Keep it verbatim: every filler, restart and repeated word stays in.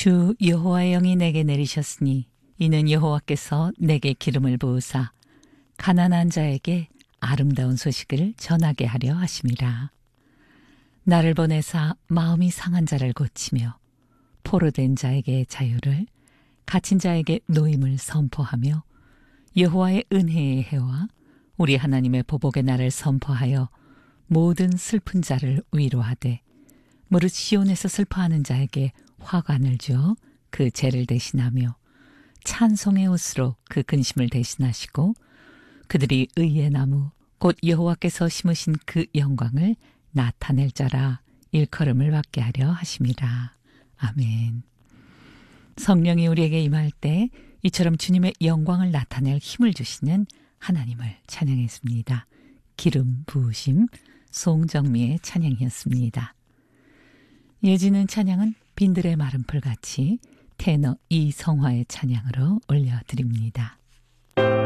주 여호와의 영이 내게 내리셨으니 이는 여호와께서 내게 기름을 부으사 가난한 자에게 아름다운 소식을 전하게 하려 하심이라. 나를 보내사 마음이 상한 자를 고치며 포로된 자에게 자유를, 갇힌 자에게 노임을 선포하며 여호와의 은혜의 해와 우리 하나님의 보복의 날을 선포하여 모든 슬픈 자를 위로하되 무릇 시온에서 슬퍼하는 자에게 화관을 주어 그 죄를 대신하며 찬송의 옷으로 그 근심을 대신하시고 그들이 의의 나무 곧 여호와께서 심으신 그 영광을 나타낼 자라 일컬음을 받게 하려 하심이라. 아멘. 성령이 우리에게 임할 때 이처럼 주님의 영광을 나타낼 힘을 주시는 하나님을 찬양했습니다. 기름 부으심 송정미의 찬양이었습니다. 이어지는 찬양은 빈들의 마른 풀같이 테너 이성화의 찬양으로 올려드립니다.